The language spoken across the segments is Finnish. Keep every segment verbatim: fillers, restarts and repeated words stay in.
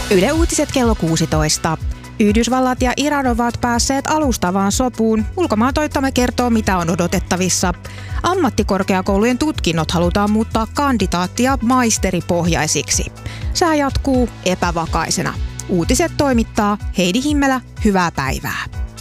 Yle Uutiset kello kuusitoista. Yhdysvallat ja Iran ovat päässeet alustavaan sopuun. Ulkomaantoittamme kertoo, mitä on odotettavissa. Ammattikorkeakoulujen tutkinnot halutaan muuttaa kandidaatti- ja maisteripohjaisiksi. Sää jatkuu epävakaisena. Uutiset toimittaa Heidi Himmelä. Hyvää päivää.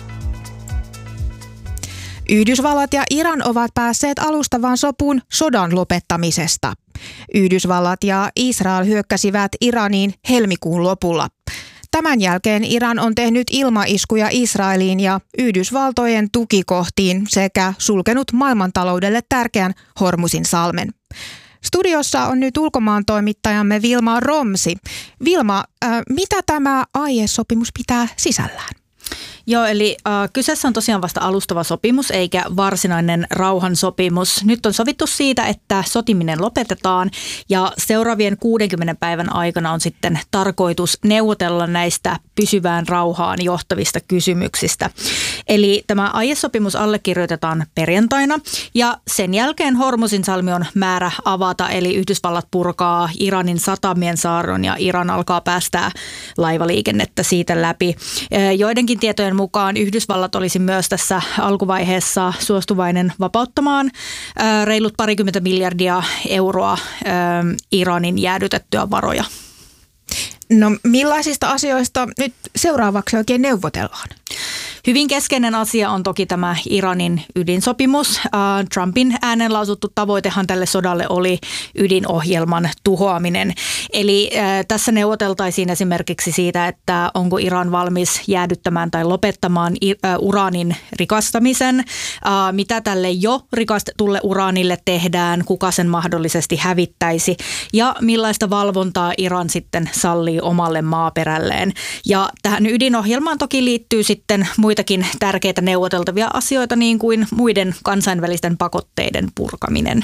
Yhdysvallat ja Iran ovat päässeet alustavaan sopuun sodan lopettamisesta. Yhdysvallat ja Israel hyökkäsivät Iraniin helmikuun lopulla. Tämän jälkeen Iran on tehnyt ilmaiskuja Israeliin ja Yhdysvaltojen tukikohtiin sekä sulkenut maailmantaloudelle tärkeän Hormuzin salmen. Studiossa on nyt ulkomaantoimittajamme Vilma Romsi. Vilma, äh, mitä tämä aiesopimus pitää sisällään? Joo, eli äh, kyseessä on tosiaan vasta alustava sopimus eikä varsinainen rauhansopimus. Nyt on sovittu siitä, että sotiminen lopetetaan ja seuraavien kuudenkymmenen päivän aikana on sitten tarkoitus neuvotella näistä pysyvään rauhaan johtavista kysymyksistä. Eli tämä aiesopimus allekirjoitetaan perjantaina ja sen jälkeen Hormuzin salmi on määrä avata, eli Yhdysvallat purkaa Iranin satamien saarron ja Iran alkaa päästää laivaliikennettä siitä läpi. Joidenkin tietojen mukaan Yhdysvallat olisi myös tässä alkuvaiheessa suostuvainen vapauttamaan reilut parikymmentä miljardia euroa Iranin jäädytettyä varoja. No millaisista asioista nyt seuraavaksi oikein neuvotellaan? Hyvin keskeinen asia on toki tämä Iranin ydinsopimus. Trumpin äänen lausuttu tavoitehan tälle sodalle oli ydinohjelman tuhoaminen. Eli tässä neuvoteltaisiin esimerkiksi siitä, että onko Iran valmis jäädyttämään tai lopettamaan uraanin rikastamisen, mitä tälle jo rikastetulle uraanille tehdään, kuka sen mahdollisesti hävittäisi ja millaista valvontaa Iran sitten sallii omalle maaperälleen. Ja tähän ydinohjelmaan toki liittyy sitten muitakin tärkeitä neuvoteltavia asioita, niin kuin muiden kansainvälisten pakotteiden purkaminen.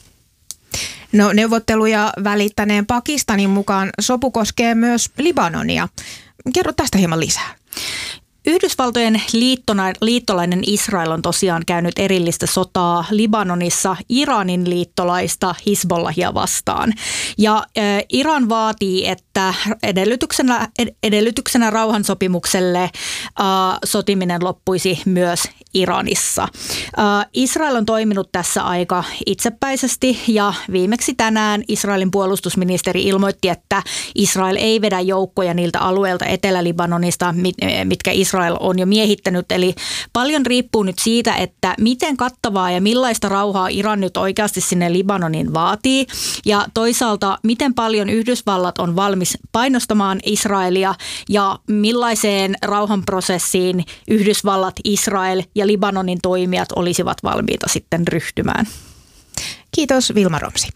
No, neuvotteluja välittäneen Pakistanin mukaan sopu koskee myös Libanonia. Kerro tästä hieman lisää. Yhdysvaltojen liittolainen Israel on tosiaan käynyt erillistä sotaa Libanonissa Iranin liittolaista Hizbollahia vastaan. Ja äh, Iran vaatii, että edellytyksenä, edellytyksenä rauhansopimukselle äh, sotiminen loppuisi myös Iranissa. Äh, Israel on toiminut tässä aika itsepäisesti ja viimeksi tänään Israelin puolustusministeri ilmoitti, että Israel ei vedä joukkoja niiltä alueilta Etelä-Libanonista, mitkä Israel Israel on jo miehittänyt, eli paljon riippuu nyt siitä, että miten kattavaa ja millaista rauhaa Iran nyt oikeasti sinne Libanoniin vaatii ja toisaalta miten paljon Yhdysvallat on valmis painostamaan Israelia ja millaiseen rauhanprosessiin Yhdysvallat, Israel ja Libanonin toimijat olisivat valmiita sitten ryhtymään. Kiitos Vilma Romsi.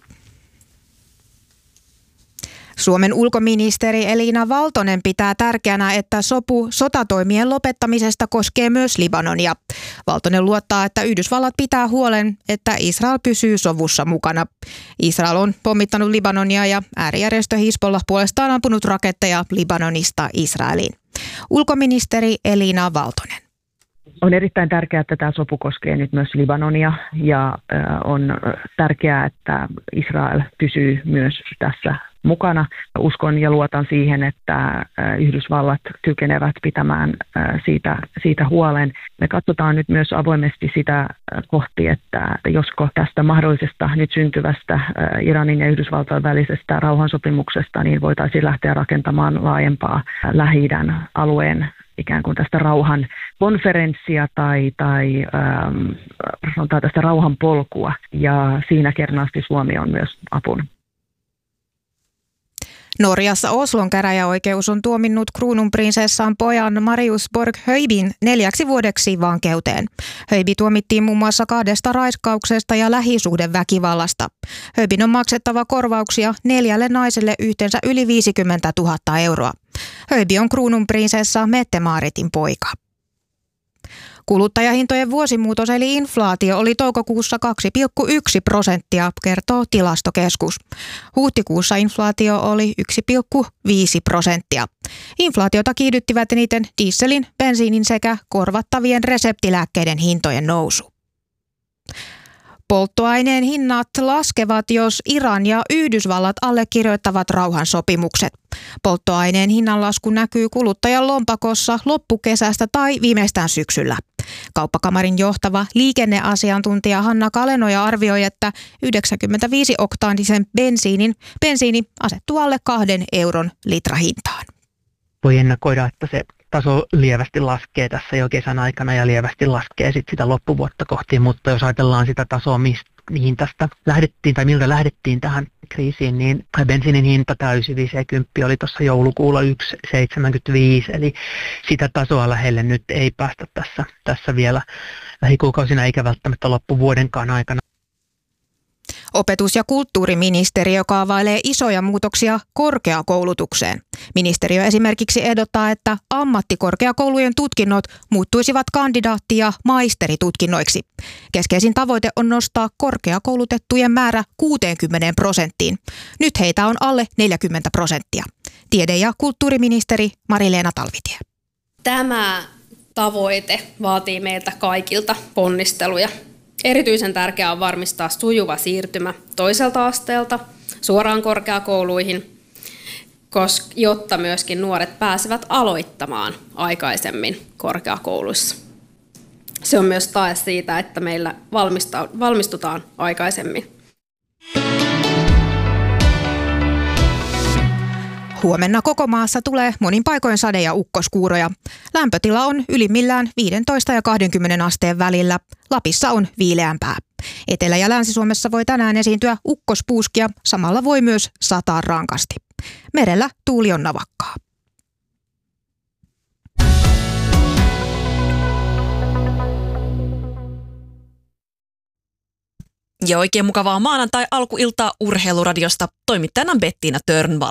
Suomen ulkoministeri Elina Valtonen pitää tärkeänä, että sopu sotatoimien lopettamisesta koskee myös Libanonia. Valtonen luottaa, että Yhdysvallat pitää huolen, että Israel pysyy sovussa mukana. Israel on pommittanut Libanonia ja äärijärjestö Hizbollah puolestaan ampunut raketteja Libanonista Israeliin. Ulkoministeri Elina Valtonen. On erittäin tärkeää, että tämä sopu koskee nyt myös Libanonia ja on tärkeää, että Israel pysyy myös tässä mukana. Uskon ja luotan siihen, että Yhdysvallat kykenevät pitämään siitä, siitä huolen. Me katsotaan nyt myös avoimesti sitä kohti, että josko tästä mahdollisesta nyt syntyvästä Iranin ja Yhdysvaltojen välisestä rauhansopimuksesta niin voitaisiin lähteä rakentamaan laajempaa Lähi-idän alueen ikään kuin tästä rauhan konferenssia tai, tai ähm, sanotaan tästä rauhan polkua. Ja siinä kernaasti Suomi on myös apuna. Norjassa Oslon käräjäoikeus on tuominnut kruununprinsessan pojan Marius Borg Höibin neljäksi vuodeksi vankeuteen. Höibi tuomittiin muun muassa kahdesta raiskauksesta ja lähisuhdeväkivallasta. Höibin on maksettava korvauksia neljälle naiselle yhteensä yli viisikymmentätuhatta euroa. Höibi on kruununprinsessa Mette-Maaritin poika. Kuluttajahintojen vuosimuutos eli inflaatio oli toukokuussa kaksi pilkku yksi prosenttia, kertoo Tilastokeskus. Huhtikuussa inflaatio oli yksi pilkku viisi prosenttia. Inflaatiota kiihdyttivät eniten dieselin, bensiinin sekä korvattavien reseptilääkkeiden hintojen nousu. Polttoaineen hinnat laskevat, jos Iran ja Yhdysvallat allekirjoittavat rauhansopimukset. Polttoaineen hinnanlasku näkyy kuluttajan lompakossa loppukesästä tai viimeistään syksyllä. Kauppakamarin johtava liikenneasiantuntija Hanna Kalenoja arvioi, että yhdeksänkymmentäviisi oktaanisen bensiinin bensiini asettuu alle kahden euron litrahintaan. Voi ennakoida, että se taso lievästi laskee tässä jo kesän aikana ja lievästi laskee sit sitä loppuvuotta kohti, mutta jos ajatellaan sitä tasoa, mihin tästä lähdettiin tai miltä lähdettiin tähän kriisiin, niin bensiinin hinta täysi viisikymmentä oli tuossa joulukuulla yksi pilkku seitsemänkymmentäviisi, eli sitä tasoa lähelle nyt ei päästä tässä, tässä vielä lähikuukausina eikä välttämättä loppuvuodenkaan aikana. Opetus- ja kulttuuriministeriö kaavailee isoja muutoksia korkeakoulutukseen. Ministeriö esimerkiksi ehdottaa, että ammattikorkeakoulujen tutkinnot muuttuisivat kandidaatti- ja maisteritutkinnoiksi. Keskeisin tavoite on nostaa korkeakoulutettujen määrä kuuteenkymmeneen prosenttiin. Nyt heitä on alle neljäkymmentä prosenttia. Tiede- ja kulttuuriministeri Mari-Leena Talvitie. Tämä tavoite vaatii meiltä kaikilta ponnisteluja. Erityisen tärkeää on varmistaa sujuva siirtymä toiselta asteelta suoraan korkeakouluihin, koska, jotta myöskin nuoret pääsevät aloittamaan aikaisemmin korkeakouluissa. Se on myös tae siitä, että meillä valmistutaan aikaisemmin. Huomenna koko maassa tulee monin paikoin sade- ja ukkoskuuroja. Lämpötila on ylimmillään viisitoista ja kaksikymmentä asteen välillä. Lapissa on viileämpää. Etelä- ja Länsi-Suomessa voi tänään esiintyä ukkospuuskia, samalla voi myös sataa rankasti. Merellä tuuli on navakkaa. Ja oikein mukavaa maanantai-alkuiltaa Urheiluradiosta. Toimittajana Bettina Törnvall.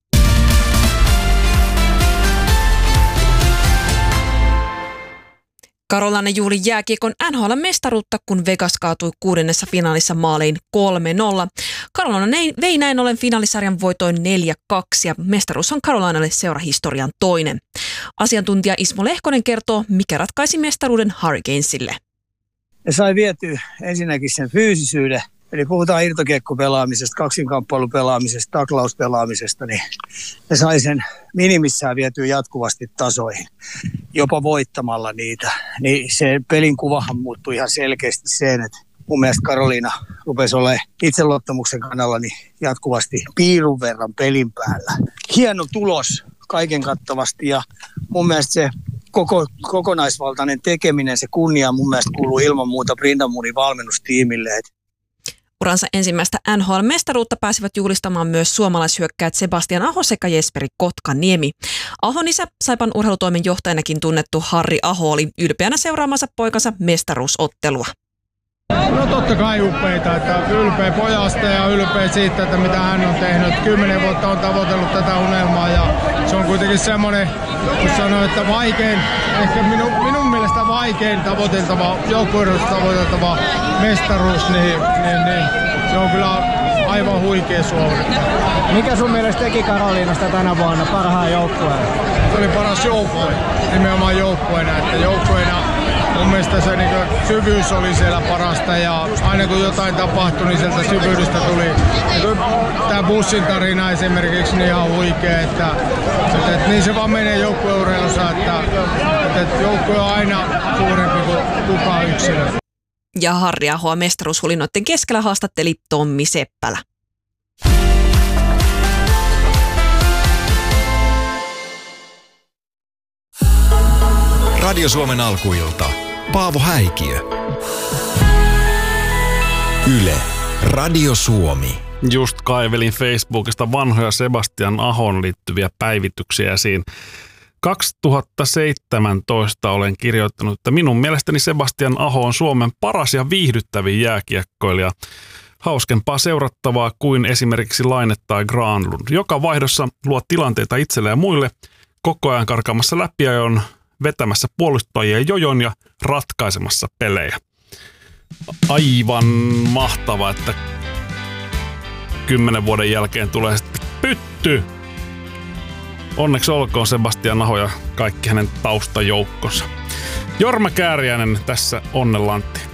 Carolina juhli jääkiekon N H L-mestaruutta, kun Vegas kaatui kuudennessa finaalissa maaliin kolme nolla. Carolina vei näin ollen finaalisarjan voitoin neljä kaksi ja mestaruus on Carolinalle seurahistorian toinen. Asiantuntija Ismo Lehkonen kertoo, mikä ratkaisi mestaruuden Hurricanesille. Ne sai vietyä ensinnäkin sen fyysisyyden, eli puhutaan irtokiekkopelaamisesta, kaksinkamppailupelaamisesta, taklauspelaamisesta, niin ne sai sen minimissään vietyä jatkuvasti tasoihin, jopa voittamalla niitä. Niin se pelin kuvahan muuttui ihan selkeästi sen, että mun mielestä Carolina rupesi olemaan itseluottamuksen kannalla niin jatkuvasti piirun verran pelin päällä. Hieno tulos kaiken kattavasti ja mun mielestä se koko, kokonaisvaltainen tekeminen, se kunnia mun mielestä kuuluu ilman muuta Brindamurin valmennustiimille. Uransa ensimmäistä N H L-mestaruutta pääsivät juhlistamaan myös suomalaishyökkäät Sebastian Aho sekä Jesperi Kotkaniemi. Ahon isä, Saipan urheilutoimen johtajanakin tunnettu Harri Aho, oli ylpeänä seuraamansa poikansa mestaruusottelua. No totta kai upeita, että ylpeä pojasta ja ylpeä siitä, että mitä hän on tehnyt. Kymmenen vuotta on tavoitellut tätä unelmaa ja se on kuitenkin semmoinen, kun sanoin, että vaikein, ehkä minun, minun mielestä vaikein tavoiteltava, joukkueurheilusta tavoiteltava mestaruus, niin, niin, niin se on kyllä aivan huikea suoritus. Mikä sun mielestä teki Carolinasta tänä vuonna parhaan joukkueen? Se oli paras joukkue, nimenomaan joukkueena, että joukkueena mun mielestä se niin syvyys oli siellä parasta ja aina kun jotain tapahtui, niin sieltä syvyydestä tuli. Niin tämä bussin tarina esimerkiksi niin ihan huikea, että, että, että niin se vaan menee joukkueurheilussa, että, että, että joukkue on aina suurempi kuin kukaan yksilö. Ja Harri Ahoa mestaruushulinoiden keskellä haastatteli Tommi Seppälä. Radio Suomen alkuilta. Paavo Häikiö. Yle. Radio Suomi. Just kaivelin Facebookista vanhoja Sebastian Ahoon liittyviä päivityksiä esiin. kaksituhattaseitsemäntoista olen kirjoittanut, että minun mielestäni Sebastian Aho on Suomen paras ja viihdyttävin jääkiekkoilija. Hauskempaa seurattavaa kuin esimerkiksi Laine tai Granlund. Joka vaihdossa luo tilanteita itselle ja muille, koko ajan karkaamassa läpi ja on vetämässä puolustajien jojon ja ratkaisemassa pelejä. Aivan mahtava, että kymmenen vuoden jälkeen tulee sitten pytty. Onneksi olkoon Sebastian Aho ja kaikki hänen taustajoukkonsa. Jorma Kääriäinen tässä Onnenlantti.